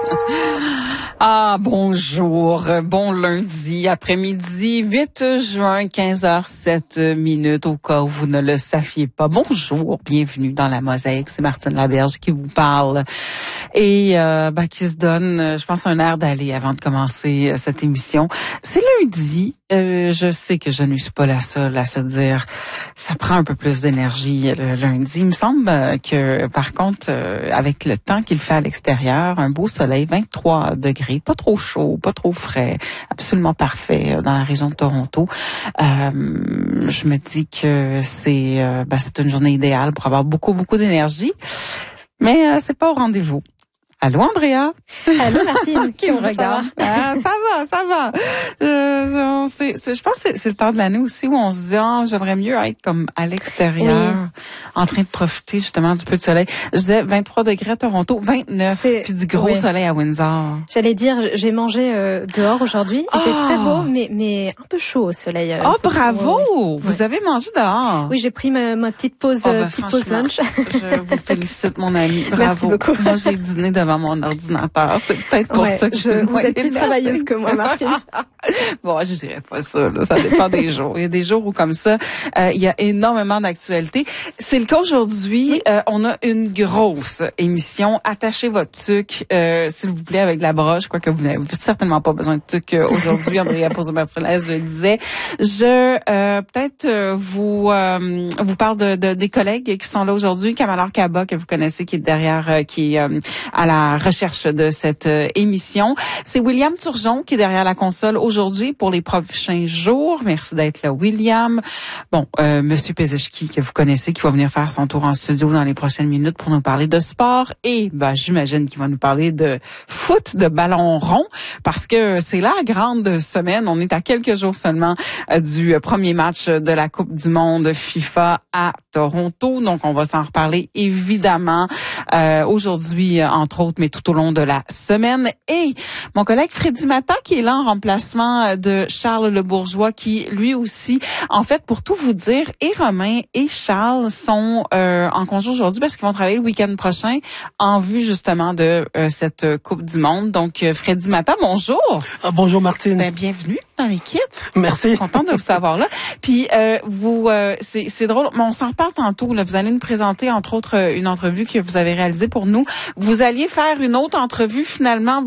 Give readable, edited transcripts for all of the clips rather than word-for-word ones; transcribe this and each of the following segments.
Ah, bonjour, bon lundi après-midi, 8 juin, 15h07 au cas où vous ne le saviez pas. Bonjour, bienvenue dans la Mosaïque, c'est Martine Laberge qui vous parle et qui se donne, je pense, un air d'aller avant de commencer cette émission. C'est lundi, je sais que je ne suis pas la seule à se dire, ça prend un peu plus d'énergie le lundi. Il me semble que, par contre, avec le temps qu'il fait à l'extérieur, un beau soleil, 23 degrés, pas trop chaud, pas trop frais, absolument parfait dans la région de Toronto. Je me dis que c'est une journée idéale pour avoir beaucoup d'énergie, mais c'est pas au rendez-vous. Allô, Andrea? Allô, Martine. Qui me regarde? Ah, ça va. Je pense que c'est le temps de l'année aussi où on se dit, j'aimerais mieux être comme à l'extérieur, en train de profiter justement du peu de soleil. Je disais 23 degrés à Toronto, 29, puis du gros soleil à Windsor. J'allais dire, j'ai mangé dehors aujourd'hui, et c'est très beau, mais un peu chaud au soleil. Bravo! Vous avez mangé dehors? Oui, j'ai pris ma petite pause, pause lunch. Je vous félicite, mon ami. Bravo. Merci beaucoup. Moi, j'ai dîné devant mon ordinateur. C'est peut-être pour ça que vous êtes plus travailleuse que moi, Martine. Bon, je dirais pas ça, là. Ça dépend des jours. Il y a des jours où, comme ça, il y a énormément d'actualités. C'est le cas aujourd'hui. On a une grosse émission. Attachez votre tuque, s'il vous plaît, avec la broche. Quoique vous n'avez certainement pas besoin de tuque aujourd'hui. Andrea Pozzo-Martinez, je le disais. Vous parle des collègues qui sont là aujourd'hui. Kamalor Kaba, que vous connaissez, qui est derrière, qui est à la recherche de cette émission. C'est William Turgeon qui est derrière la console aujourd'hui pour les prochains jours. Merci d'être là, William. Bon, Monsieur Pezeski, que vous connaissez, qui va venir faire son tour en studio dans les prochaines minutes pour nous parler de sport. Et j'imagine qu'il va nous parler de foot, de ballon rond, parce que c'est la grande semaine. On est à quelques jours seulement du premier match de la Coupe du Monde FIFA à Toronto. Donc, on va s'en reparler évidemment aujourd'hui, entre autres, mais tout au long de la semaine. Et mon collègue Freddy Mata, qui est là en remplacement de Charles Le Bourgeois, qui lui aussi, en fait, pour tout vous dire, et Romain et Charles sont en congé aujourd'hui parce qu'ils vont travailler le week-end prochain en vue justement de cette Coupe du Monde. Donc, Freddy Mata, bonjour. Bonjour Martine. Bienvenue dans l'équipe. Merci. Contente de vous savoir là. Puis c'est drôle, mais on s'en reparle tantôt. Là, vous allez nous présenter entre autres une entrevue que vous avez réalisée pour nous. Vous alliez faire une autre entrevue. Finalement,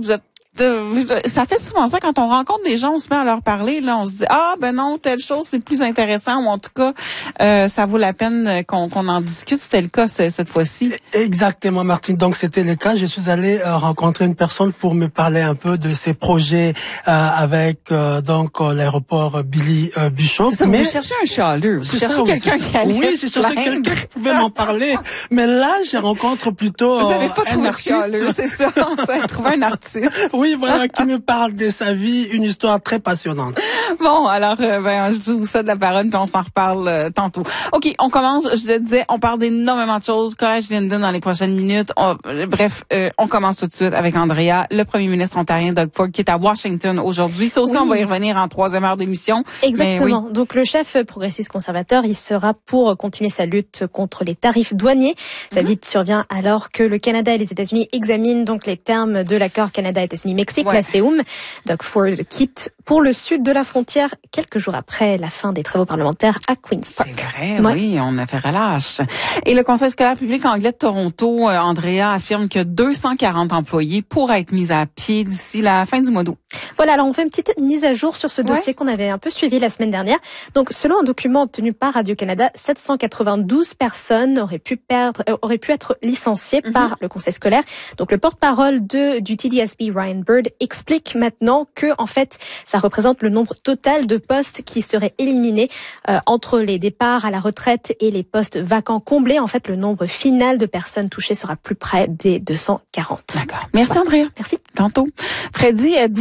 ça fait souvent ça quand on rencontre des gens, on se met à leur parler, là, on se dit non, telle chose c'est plus intéressant, ou en tout cas ça vaut la peine qu'on en discute. C'était le cas cette fois-ci. Exactement, Martine. Donc c'était le cas. Je suis allé rencontrer une personne pour me parler un peu de ses projets avec l'aéroport Billy Bishop. C'est ça, vous cherchez un chialeux, vous cherchez quelqu'un qui allait. Oui, j'ai cherché quelqu'un qui pouvait m'en parler. Mais là, je rencontre plutôt vous n'avez pas trouvé un chialeux, c'est ça. Vous avez trouvé un artiste. Oui, voilà, qui me parle de sa vie, une histoire très passionnante. Bon, alors, je vous cède la parole, puis on s'en reparle tantôt. OK, on commence. Je te disais, on parle d'énormément de choses. Collège Linden dans les prochaines minutes. On commence tout de suite avec Andrea, le premier ministre ontarien Doug Ford, qui est à Washington aujourd'hui. Ça aussi, on va y revenir en troisième heure d'émission. Exactement. Donc, le chef progressiste conservateur, il sera pour continuer sa lutte contre les tarifs douaniers. Sa lutte survient alors que le Canada et les États-Unis examinent donc les termes de l'accord Canada-États-Unis-Mexique, la CEUM. Doug Ford quitte pour le sud de la frontière quelques jours après la fin des travaux parlementaires à Queen's Park. C'est vrai, oui, on a fait relâche. Et le Conseil scolaire public anglais de Toronto, Andrea, affirme que 240 employés pourraient être mis à pied d'ici la fin du mois d'août. Voilà, alors on fait une petite mise à jour sur ce dossier qu'on avait un peu suivi la semaine dernière. Donc, selon un document obtenu par Radio-Canada, 792 personnes auraient pu être licenciées par le Conseil scolaire. Donc, le porte-parole du TDSB, Ryan Bird, explique maintenant que, en fait, ça représente le nombre total de postes qui seraient éliminés entre les départs à la retraite et les postes vacants comblés. En fait, le nombre final de personnes touchées sera plus près des 240. D'accord. Merci, Andrea. Merci. Tantôt. Freddy, êtes-vous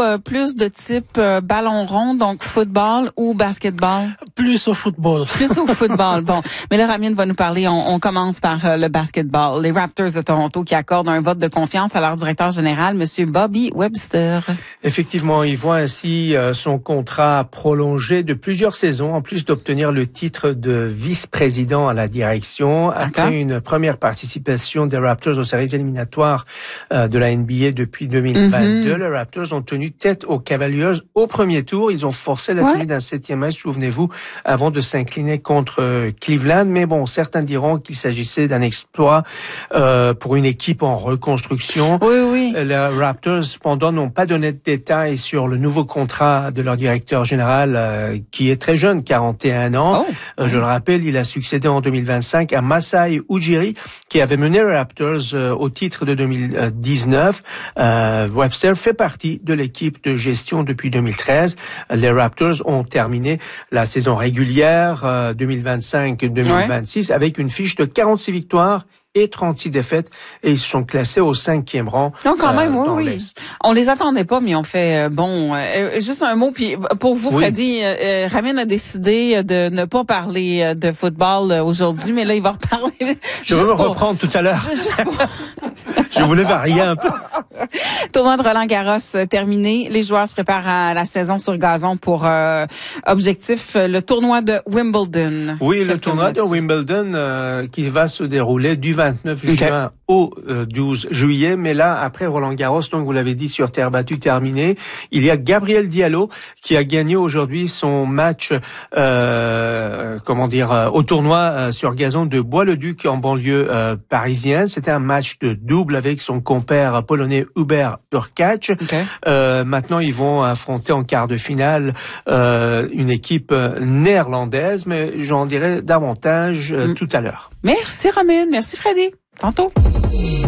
plus de type ballon rond, donc football ou basketball? Plus au football. Plus au football, bon. Mais là, Ramine va nous parler, on commence par le basketball. Les Raptors de Toronto qui accordent un vote de confiance à leur directeur général, Monsieur Bobby Webster. Effectivement, il voit ainsi son contrat prolongé de plusieurs saisons, en plus d'obtenir le titre de vice-président à la direction. Après une première participation des Raptors aux séries éliminatoires de la NBA depuis 2022, les Raptors ont tenu tête aux Cavaliers au premier tour. Ils ont forcé la tenue d'un 7e match, souvenez-vous, avant de s'incliner contre Cleveland. Mais bon, certains diront qu'il s'agissait d'un exploit pour une équipe en reconstruction. Oui. Les Raptors, cependant, n'ont pas donné de détails sur le nouveau contrat de leur directeur général, qui est très jeune, 41 ans. Je le rappelle, il a succédé en 2025 à Masai Ujiri, qui avait mené les Raptors au titre de 2019. Webster fait partie de l'équipe de gestion depuis 2013. Les Raptors ont terminé la saison régulière 2025-2026 avec une fiche de 46 victoires et 36 défaites, et ils se sont classés au 5e rang. Donc quand même, dans oui. l'Est. On les attendait pas, mais on fait juste un mot. Puis pour vous, Freddy, Ramine a décidé de ne pas parler de football aujourd'hui, mais là il va reparler. Je vais me reprendre tout à l'heure. Je voulais varier un peu. Tournoi de Roland-Garros terminé. Les joueurs se préparent à la saison sur gazon pour objectif le tournoi de Wimbledon. Oui, le tournoi de Wimbledon qui va se dérouler du 29 juin au 12 juillet. Mais là, après Roland-Garros, donc vous l'avez dit, sur terre battue terminé, il y a Gabriel Diallo qui a gagné aujourd'hui son match au tournoi sur gazon de Bois-le-Duc en banlieue parisienne. C'était un match de double avec son compère polonais Hubert Hurkacz. Maintenant, ils vont affronter en quart de finale une équipe néerlandaise, mais j'en dirai davantage tout à l'heure. Merci Ramine, merci Freddy. Tantôt.